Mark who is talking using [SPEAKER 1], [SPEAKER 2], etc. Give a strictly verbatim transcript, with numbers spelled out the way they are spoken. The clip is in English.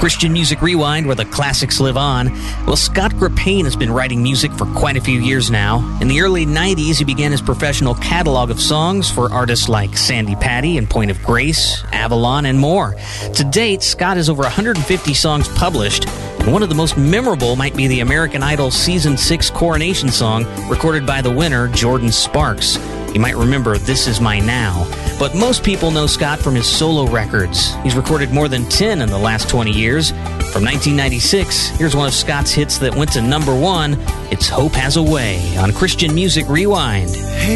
[SPEAKER 1] Christian Music Rewind, where the classics live on. Well, Scott Gripain has been writing music for quite a few years now. In the early nineties, he began his professional catalog of songs for artists like Sandy Patty and Point of Grace, Avalon, and more. To date, Scott has over one hundred fifty songs published, and one of the most memorable might be the American Idol Season six Coronation song, recorded by the winner, Jordan Sparks. You might remember This Is My Now. But most people know Scott from his solo records. He's recorded more than ten in the last twenty years. From nineteen ninety-six, here's one of Scott's hits that went to number one. It's Hope Has a Way on Christian Music Rewind.